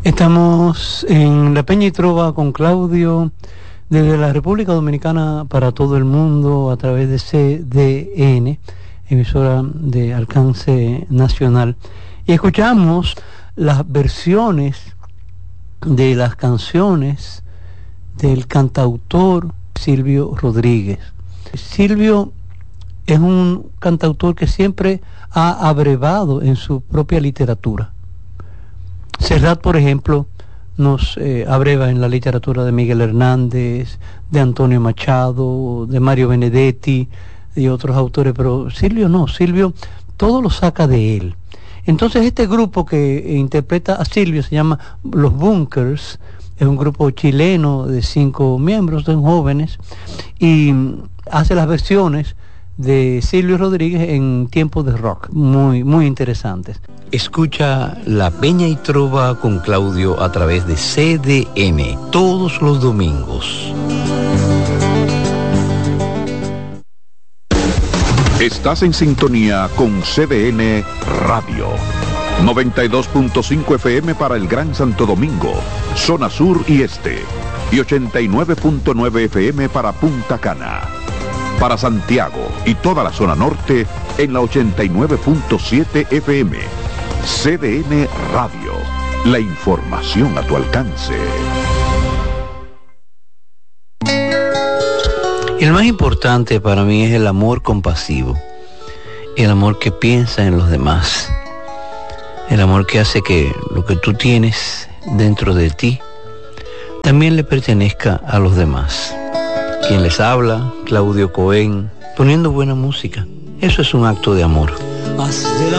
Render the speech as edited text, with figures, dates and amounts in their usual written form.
Estamos en La Peña y Trova con Claudio desde la República Dominicana para todo el mundo a través de CDN, emisora de alcance nacional. Y escuchamos las versiones de las canciones del cantautor Silvio Rodríguez. Silvio es un cantautor que siempre ha abrevado en su propia literatura. Serrat, por ejemplo, nos abreva en la literatura de Miguel Hernández, de Antonio Machado, de Mario Benedetti y otros autores, pero Silvio no, Silvio todo lo saca de él. Entonces este grupo que interpreta a Silvio se llama Los Bunkers, es un grupo chileno de 5 miembros, son jóvenes, y hace las versiones de Silvio Rodríguez en tiempos de rock, muy, muy interesantes. Escucha La Peña y Trova con Claudio a través de CDN todos los domingos. Estás en sintonía con CDN Radio. 92.5 FM para el Gran Santo Domingo, zona sur y este, y 89.9 FM para Punta Cana. Para Santiago y toda la zona norte en la 89.7 FM. CDN Radio, la información a tu alcance. El más importante para mí es el amor compasivo, el amor que piensa en los demás, el amor que hace que lo que tú tienes dentro de ti también le pertenezca a los demás. Quien les habla, Claudio Cohen, poniendo buena música. Eso es un acto de amor.